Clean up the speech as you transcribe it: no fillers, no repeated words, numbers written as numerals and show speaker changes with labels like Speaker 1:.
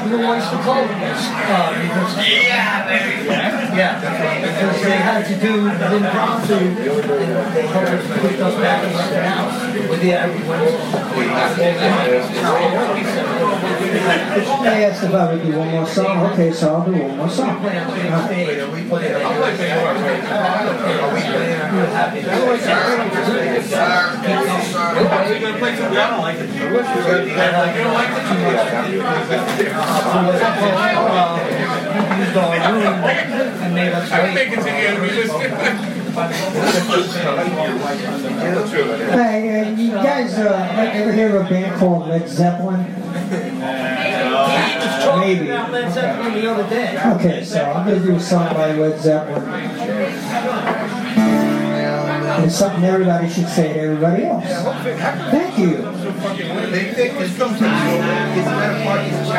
Speaker 1: Blue Oyster Cult. Because they had to do the impromptu, and they helped us put us back in the house with the everyone.
Speaker 2: They asked if I would do one more song. Okay, so I'll do one more song. Hey, you guys ever hear of a band called Led Zeppelin? Maybe. Okay, so I'm going to do a song by Led Zeppelin. It's something everybody should say to everybody else. Thank you.